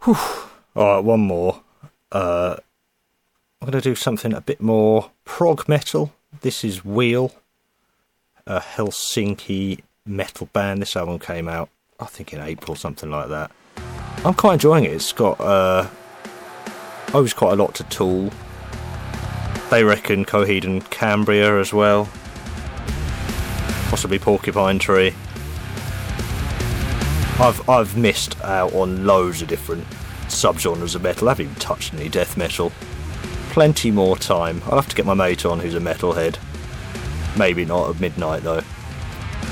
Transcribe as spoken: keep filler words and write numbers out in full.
Whew. Alright, one more. Uh, I'm going to do something a bit more prog metal. This is Wheel, a Helsinki metal band. This album came out, I think, in April, something like that. I'm quite enjoying it. It's got, uh, owes quite a lot to Tool. They reckon Coheed and Cambria as well. Possibly Porcupine Tree. I've I've missed out on loads of different subgenres of metal. I haven't even touched any death metal. Plenty more time. I'll have to get my mate on who's a metalhead. Maybe not at midnight though.